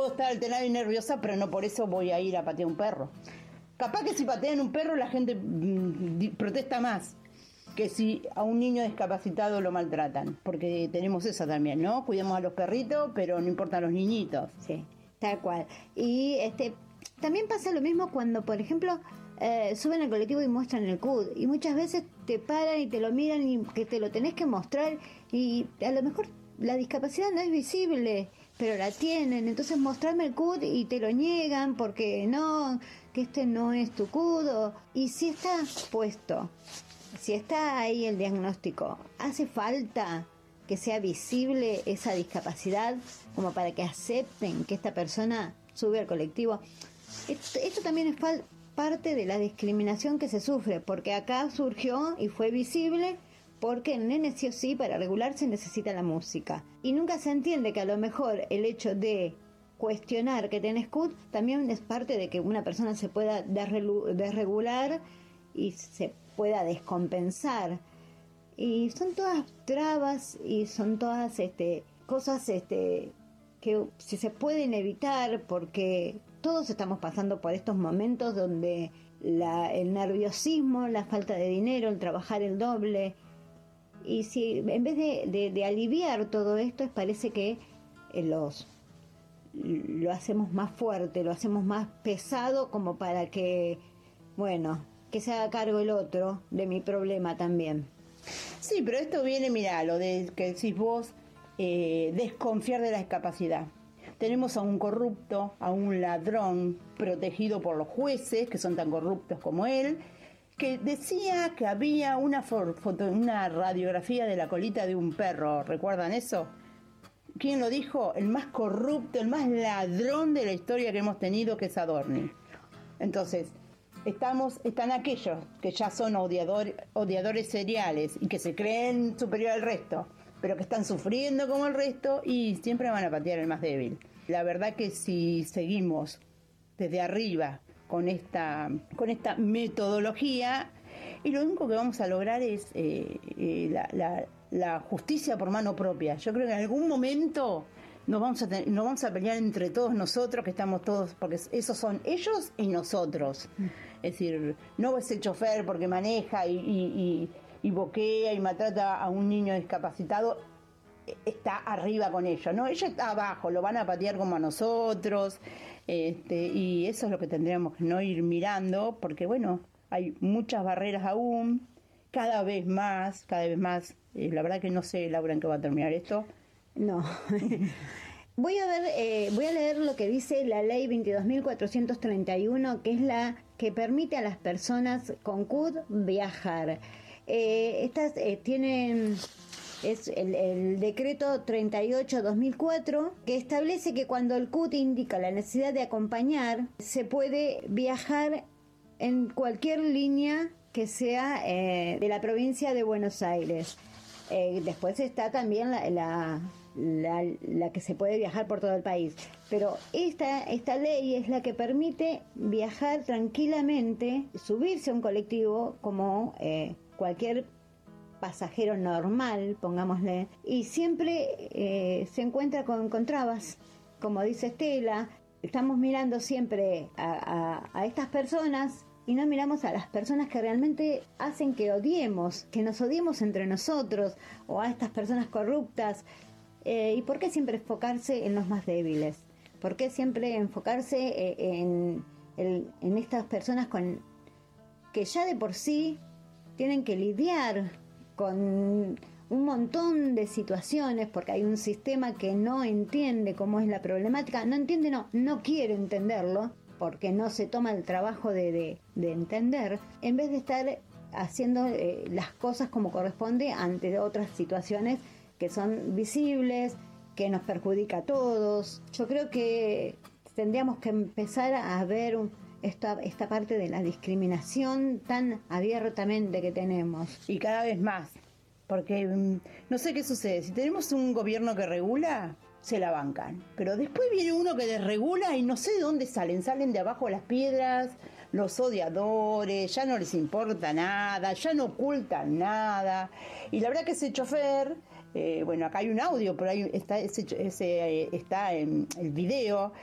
puedo estar alterada y nerviosa, pero no por eso voy a ir a patear un perro. Capaz que si patean un perro la gente protesta más que si a un niño discapacitado lo maltratan, porque tenemos esa también, ¿no? Cuidemos a los perritos, pero no importan los niñitos. Sí, tal cual. Y también pasa lo mismo cuando, por ejemplo, suben al colectivo y muestran el CUD, y muchas veces te paran y te lo miran y que te lo tenés que mostrar, y a lo mejor la discapacidad no es visible, pero la tienen, entonces mostrarme el CUD y te lo niegan porque no, que este no es tu CUD. Y si está puesto, si está ahí el diagnóstico, hace falta que sea visible esa discapacidad como para que acepten que esta persona sube al colectivo. Esto también es parte de la discriminación que se sufre, porque acá surgió y fue visible porque el nene sí o sí para regularse necesita la música. Y nunca se entiende que a lo mejor el hecho de cuestionar que tenés CUD también es parte de que una persona se pueda desregular y se pueda descompensar. Y son todas trabas y son todas cosas que si se pueden evitar, porque todos estamos pasando por estos momentos donde el nerviosismo, la falta de dinero, el trabajar el doble, y si en vez de aliviar todo esto, parece que lo hacemos más fuerte, lo hacemos más pesado, como para que, bueno, que se haga cargo el otro de mi problema también. Sí, pero esto viene, mirá, lo de que decís vos, desconfiar de la discapacidad. Tenemos a un corrupto, a un ladrón protegido por los jueces, que son tan corruptos como él, que decía que había una radiografía de la colita de un perro. ¿Recuerdan eso? ¿Quién lo dijo? El más corrupto, el más ladrón de la historia que hemos tenido, que es Adorni. Entonces, están aquellos que ya son odiadores seriales y que se creen superior al resto, pero que están sufriendo como el resto y siempre van a patear al más débil. La verdad que si seguimos desde arriba con esta metodología, y lo único que vamos a lograr es la justicia por mano propia. Yo creo que en algún momento nos vamos a pelear entre todos nosotros, que estamos todos, porque esos son ellos y nosotros. Es decir, no es el chofer porque maneja y boquea y maltrata a un niño discapacitado, está arriba con ellos, ¿no? Ella está abajo, lo van a patear como a nosotros, y eso es lo que tendríamos que no ir mirando, porque bueno, hay muchas barreras aún, cada vez más, la verdad que no sé, Laura, en qué va a terminar esto. No. Voy a leer lo que dice la ley 22.431, que es la que permite a las personas con CUD viajar. Estas tienen... Es el decreto 38/2004, que establece que cuando el CUT indica la necesidad de acompañar, se puede viajar en cualquier línea que sea de la provincia de Buenos Aires. Después está también la que se puede viajar por todo el país. Pero esta ley es la que permite viajar tranquilamente, subirse a un colectivo como cualquier pasajero normal, pongámosle, y siempre se encuentra con trabas, como dice Estela. Estamos mirando siempre a estas personas y no miramos a las personas que realmente hacen que nos odiemos entre nosotros, o a estas personas corruptas. ¿Y por qué siempre enfocarse en los más débiles? ¿Por qué siempre enfocarse en estas personas que ya de por sí tienen que lidiar con un montón de situaciones, porque hay un sistema que no entiende cómo es la problemática, no quiere entenderlo, porque no se toma el trabajo de entender, en vez de estar haciendo las cosas como corresponde ante otras situaciones que son visibles, que nos perjudica a todos. Yo creo que tendríamos que empezar a ver esta parte de la discriminación tan abiertamente que tenemos. Y cada vez más, porque no sé qué sucede. Si tenemos un gobierno que regula, se la bancan. Pero después viene uno que desregula y no sé de dónde salen de abajo las piedras, los odiadores, ya no les importa nada, ya no ocultan nada. Y la verdad que ese chofer, bueno, acá hay un audio, pero está en el video,